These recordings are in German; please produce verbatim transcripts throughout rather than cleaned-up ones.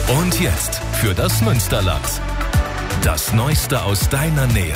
Und jetzt für das Münsterland. Das Neueste aus deiner Nähe.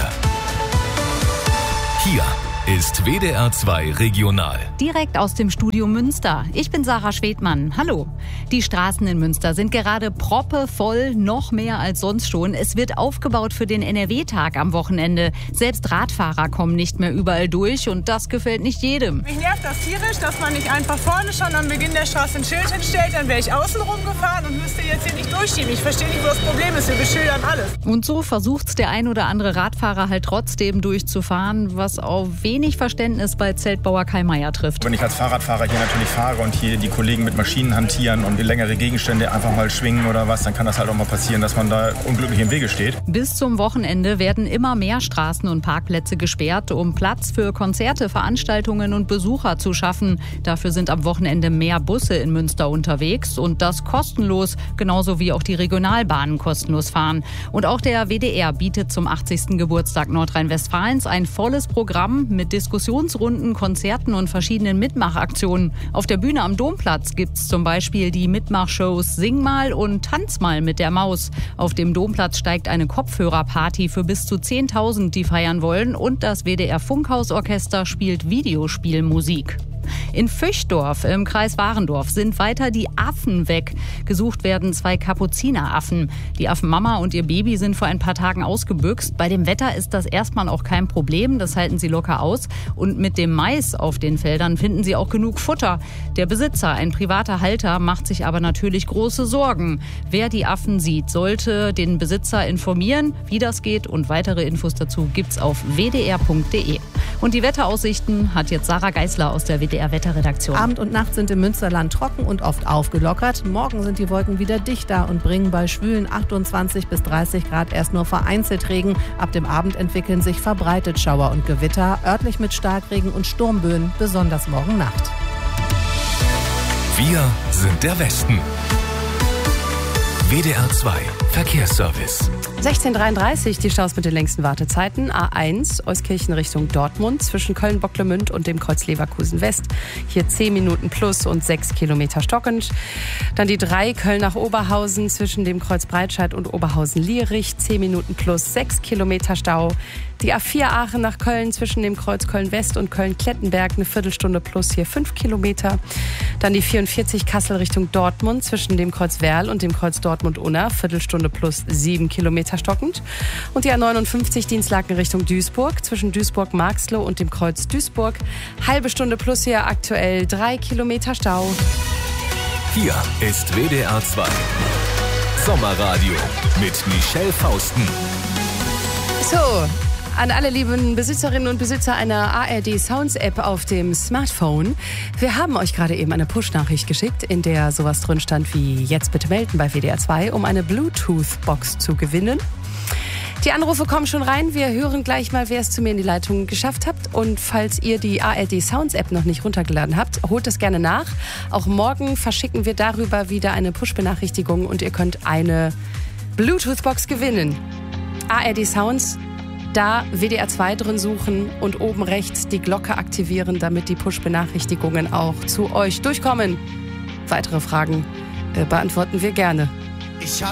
Hier ist W D R zwei Regional. Direkt aus dem Studio Münster. Ich bin Sarah Schwedmann. Hallo. Die Straßen in Münster sind gerade proppevoll, noch mehr als sonst schon. Es wird aufgebaut für den N R W-Tag am Wochenende. Selbst Radfahrer kommen nicht mehr überall durch und das gefällt nicht jedem. Mich nervt das tierisch, dass man nicht einfach vorne schon am Beginn der Straße ein Schild hinstellt. Dann wäre ich außen rumgefahren und müsste jetzt hier nicht durchschieben. Ich verstehe nicht, wo das Problem ist. Wir beschildern alles. Und so versucht der ein oder andere Radfahrer halt trotzdem durchzufahren, was auf wenig Verständnis bei Zeltbauer Kai Meier trifft. Wenn ich als Fahrradfahrer hier natürlich fahre und hier die Kollegen mit Maschinen hantieren und längere Gegenstände einfach mal schwingen oder was, dann kann das halt auch mal passieren, dass man da unglücklich im Wege steht. Bis zum Wochenende werden immer mehr Straßen und Parkplätze gesperrt, um Platz für Konzerte, Veranstaltungen und Besucher zu schaffen. Dafür sind am Wochenende mehr Busse in Münster unterwegs und das kostenlos, genauso wie auch die Regionalbahnen kostenlos fahren. Und auch der W D R bietet zum achtzigsten Geburtstag Nordrhein-Westfalens ein volles Programm mit Diskussionsrunden, Konzerten und verschiedenen Mitmachaktionen. Auf der Bühne am Domplatz gibt es zum Beispiel die Mitmachshows Sing mal und Tanz mal mit der Maus. Auf dem Domplatz steigt eine Kopfhörerparty für bis zu zehntausend, die feiern wollen, und das W D R Funkhausorchester spielt Videospielmusik. In Füchdorf im Kreis Warendorf sind weiter die Affen weg. Gesucht werden zwei Kapuzineraffen. Die Affenmama und ihr Baby sind vor ein paar Tagen ausgebüxt. Bei dem Wetter ist das erstmal auch kein Problem, das halten sie locker aus. Und mit dem Mais auf den Feldern finden sie auch genug Futter. Der Besitzer, ein privater Halter, macht sich aber natürlich große Sorgen. Wer die Affen sieht, sollte den Besitzer informieren, wie das geht. Und weitere Infos dazu gibt's auf w d r punkt d e. Und die Wetteraussichten hat jetzt Sarah Geisler aus der W D R-Wetterredaktion. Abend und Nacht sind im Münsterland trocken und oft aufgelockert. Morgen sind die Wolken wieder dichter und bringen bei schwülen achtundzwanzig bis dreißig Grad erst nur vereinzelt Regen. Ab dem Abend entwickeln sich verbreitet Schauer und Gewitter, örtlich mit Starkregen und Sturmböen, besonders morgen Nacht. Wir sind der Westen. W D R zwei Verkehrsservice. sechzehn Uhr dreiunddreißig, die Staus mit den längsten Wartezeiten. A eins, Euskirchen Richtung Dortmund, zwischen Köln-Bocklemünd und dem Kreuz Leverkusen West. Hier zehn Minuten plus und sechs Kilometer stockend. Dann die drei, Köln nach Oberhausen, zwischen dem Kreuz Breitscheid und Oberhausen-Lierich, zehn Minuten plus sechs Kilometer Stau. Die A vier Aachen nach Köln, zwischen dem Kreuz Köln-West und Köln-Klettenberg, eine Viertelstunde plus, hier fünf Kilometer. Dann die vierundvierzig Kassel Richtung Dortmund, zwischen dem Kreuz Werl und dem Kreuz Dortmund-Unna, Viertelstunde plus sieben Kilometer stockend. Und die A neunundfünfzig Dienstlaken Richtung Duisburg, zwischen Duisburg-Marxloh und dem Kreuz Duisburg, halbe Stunde plus, hier aktuell drei Kilometer Stau. Hier ist W D R zwei Sommerradio mit Michelle Fausten. So, an alle lieben Besitzerinnen und Besitzer einer A R D Sounds App auf dem Smartphone. Wir haben euch gerade eben eine Push-Nachricht geschickt, in der sowas drin stand wie jetzt bitte melden bei W D R zwei, um eine Bluetooth-Box zu gewinnen. Die Anrufe kommen schon rein. Wir hören gleich mal, wer es zu mir in die Leitung geschafft hat. Und falls ihr die A R D Sounds App noch nicht runtergeladen habt, holt es gerne nach. Auch morgen verschicken wir darüber wieder eine Push-Benachrichtigung und ihr könnt eine Bluetooth-Box gewinnen. A R D Sounds, da W D R zwei drin suchen und oben rechts die Glocke aktivieren, damit die Push-Benachrichtigungen auch zu euch durchkommen. Weitere Fragen äh, beantworten wir gerne. Ich hab